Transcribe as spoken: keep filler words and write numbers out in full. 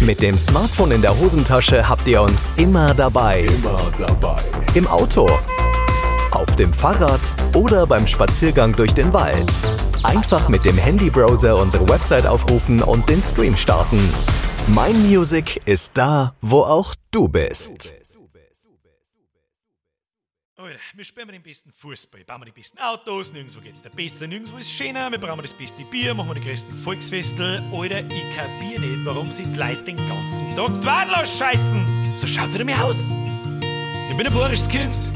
Mit dem Smartphone in der Hosentasche habt ihr uns immer dabei. Immer dabei. Im Auto, auf dem Fahrrad oder beim Spaziergang durch den Wald. Einfach mit dem Handybrowser unsere Website aufrufen und den Stream starten. Mein Music ist da, wo auch du bist. Alter, wir spielen den besten Fußball, bauen wir die besten Autos, nirgendwo geht's da besser, nirgendwo ist schöner, wir brauchen das beste Bier, machen wir die größten Volksfestel. Alter, ich kapier nicht, warum sich die Leute den ganzen Tag die Wadel ausscheißen. So schaut's nicht mehr aus. Ich bin ein bayerisches Kind.